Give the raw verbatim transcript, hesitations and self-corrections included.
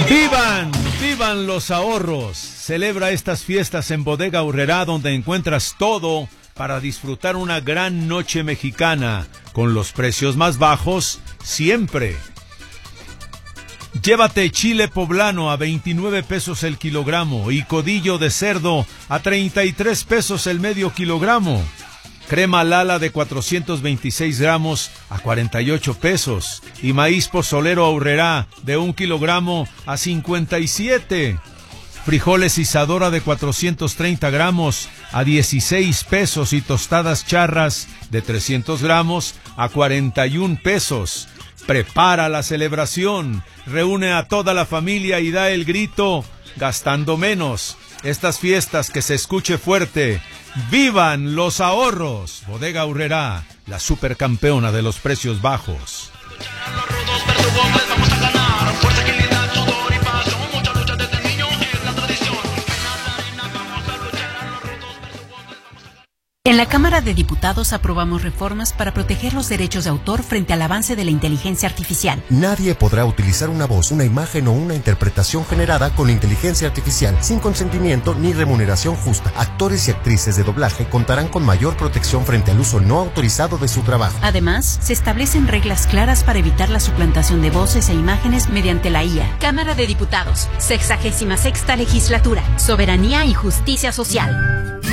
¡Vivan! ¡Vivan los ahorros! Celebra estas fiestas en Bodega Aurrerá, donde encuentras todo para disfrutar una gran noche mexicana con los precios más bajos siempre. Llévate chile poblano a veintinueve pesos el kilogramo y codillo de cerdo a treinta y tres pesos el medio kilogramo. Crema Lala de cuatrocientos veintiséis gramos a cuarenta y ocho pesos y maíz pozolero Aurrerá de un kilogramo a cincuenta y siete. Frijoles Isadora de cuatrocientos treinta gramos a dieciséis pesos y tostadas charras de trescientos gramos a cuarenta y un pesos. Prepara la celebración, reúne a toda la familia y da el grito gastando menos. Estas fiestas que se escuche fuerte. ¡Vivan los ahorros! Bodega Aurrerá, la supercampeona de los precios bajos. En la Cámara de Diputados aprobamos reformas para proteger los derechos de autor frente al avance de la inteligencia artificial. Nadie podrá utilizar una voz, una imagen o una interpretación generada con inteligencia artificial sin consentimiento ni remuneración justa. Actores y actrices de doblaje contarán con mayor protección frente al uso no autorizado de su trabajo. Además, se establecen reglas claras para evitar la suplantación de voces e imágenes mediante la I A. Cámara de Diputados, sexagésima sexta legislatura, soberanía y justicia social.